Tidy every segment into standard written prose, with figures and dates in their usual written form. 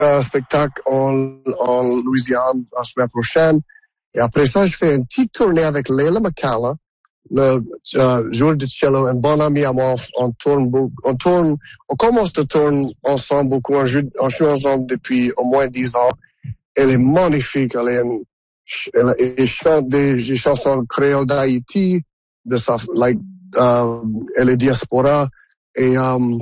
un spectacle en Louisiane la semaine prochaine. Et après ça, je fais une petite tournée avec Leila McCalla, le joueur de cello, un bon ami à moi. On commence à tourner ensemble beaucoup. On joue ensemble depuis au moins 10 ans. Elle est magnifique. Elle chante des chansons créoles d'Haïti, elle est diaspora. Et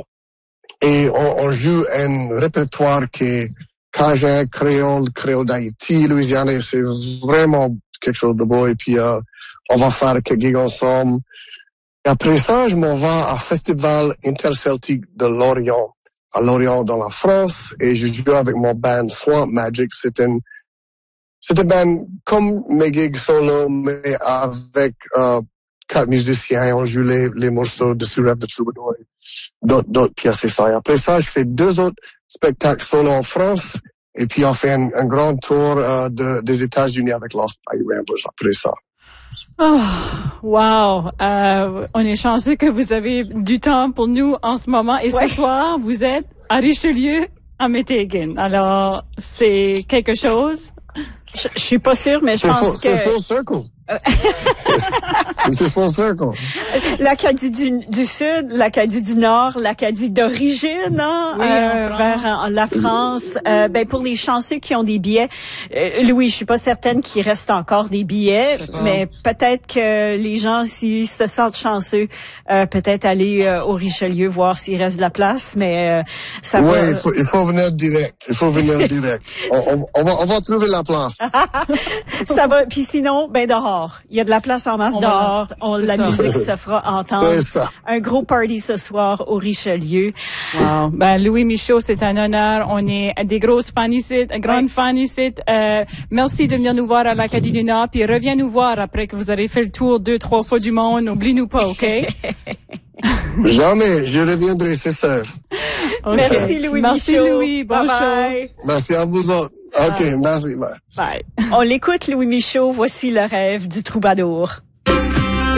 on joue un répertoire qui est cajun, créole d'Haïti, Louisiane. C'est vraiment quelque chose de beau. Et puis, on va faire quelques gigs ensemble. Et après ça, je m'en vais à Festival Interceltique de Lorient, à Lorient dans la France. Et je joue avec mon band Swamp Magic. C'est un band comme mes gigs solo, mais avec 4 musiciens. On joue les morceaux de Sous Rêve de Troubadour. D'autres pièces et ça. Et après ça, je fais 2 autres spectacles solo en France. Et puis, on fait un grand tour des États-Unis avec Lost by Ramblers après ça. Oh, wow. On est chanceux que vous avez du temps pour nous en ce moment. Et ce soir, vous êtes à Richelieu, à Métégan. Alors, c'est quelque chose? Je suis pas sûre, mais je pense que... C'est full circle. C'est full circle. L'Acadie du Sud, l'Acadie du Nord, l'Acadie d'origine, hein, vers la France. Pour les chanceux qui ont des billets, Louis, je suis pas certaine qu'il reste encore des billets, mais peut-être que les gens, s'ils se sentent chanceux, peut-être aller au Richelieu voir s'il reste de la place, mais ça va... Oui, il faut venir direct. On va trouver la place. Ça va. Puis sinon, dehors. Il y a de la place en masse dehors. La musique se fera entendre. C'est ça. Un gros party ce soir au Richelieu. Wow. Louis Michaud, c'est un honneur. On est des grosses fans ici, grandes fans ici. Merci de venir nous voir à l'Acadie du Nord. Puis reviens nous voir après que vous aurez fait le tour 2-3 fois du monde. Oublie-nous pas, OK? Jamais. Je reviendrai, c'est sûr. Okay. Merci Louis Michaud. Merci Louis. Bon show. Merci à vous autres. OK, merci. Bye. On l'écoute, Louis Michaud. Voici le rêve du troubadour.